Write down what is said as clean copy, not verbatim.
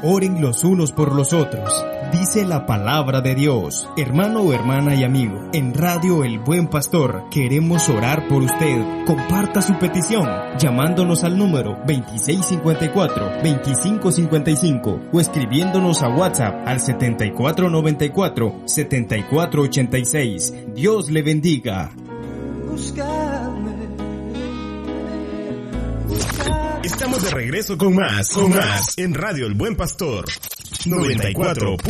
Oren los unos por los otros. Dice la palabra de Dios. Hermano o hermana y amigo, en Radio El Buen Pastor queremos orar por usted. Comparta su petición llamándonos al número 2654-2555 o escribiéndonos a WhatsApp al 7494-7486. Dios le bendiga. Estamos de regreso con más en Radio El Buen Pastor 94.